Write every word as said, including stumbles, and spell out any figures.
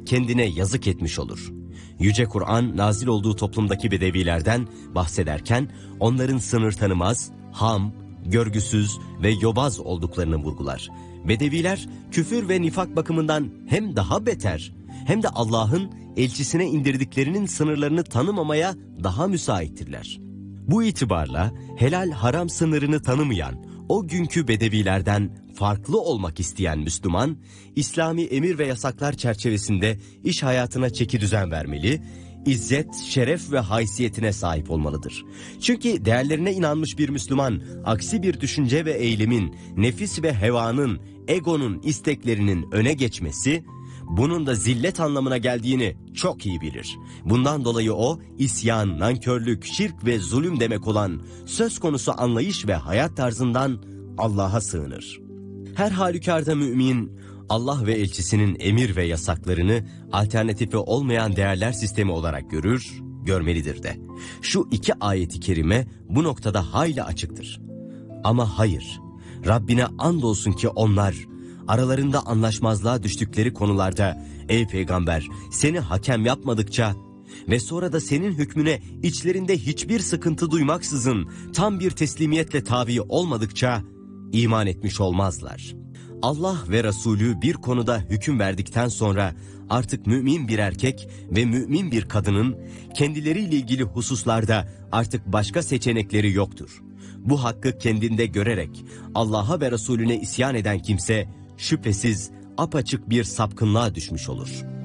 kendine yazık etmiş olur. Yüce Kur'an nazil olduğu toplumdaki bedevilerden bahsederken onların sınır tanımaz, ham, görgüsüz ve yobaz olduklarını vurgular. Bedeviler küfür ve nifak bakımından hem daha beter hem de Allah'ın elçisine indirdiklerinin sınırlarını tanımamaya daha müsaittirler. Bu itibarla helal haram sınırını tanımayan o günkü bedevilerden farklı olmak isteyen Müslüman, İslami emir ve yasaklar çerçevesinde iş hayatına çeki düzen vermeli, İzzet, şeref ve haysiyetine sahip olmalıdır. Çünkü değerlerine inanmış bir Müslüman, aksi bir düşünce ve eylemin, nefis ve hevanın, egonun isteklerinin öne geçmesi, bunun da zillet anlamına geldiğini çok iyi bilir. Bundan dolayı o, isyan, nankörlük, şirk ve zulüm demek olan söz konusu anlayış ve hayat tarzından Allah'a sığınır. Her halükarda mümin, Allah ve elçisinin emir ve yasaklarını alternatifi olmayan değerler sistemi olarak görür, görmelidir de. Şu iki ayeti kerime bu noktada hayli açıktır. Ama hayır, Rabbine andolsun ki onlar, aralarında anlaşmazlığa düştükleri konularda, ey peygamber seni hakem yapmadıkça ve sonra da senin hükmüne içlerinde hiçbir sıkıntı duymaksızın tam bir teslimiyetle tabi olmadıkça iman etmiş olmazlar. Allah ve Resulü bir konuda hüküm verdikten sonra artık mümin bir erkek ve mümin bir kadının kendileriyle ilgili hususlarda artık başka seçenekleri yoktur. Bu hakkı kendinde görerek Allah'a ve Resulüne isyan eden kimse şüphesiz apaçık bir sapkınlığa düşmüş olur.